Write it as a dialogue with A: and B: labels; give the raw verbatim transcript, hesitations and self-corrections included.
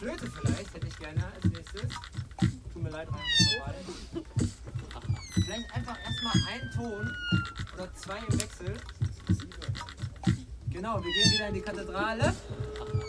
A: Flöte vielleicht, hätte ich gerne als nächstes. Tut mir leid, rein vorbei. Vielleicht einfach erstmal einen Ton oder zwei im Wechsel. Genau, wir gehen wieder in die Kathedrale.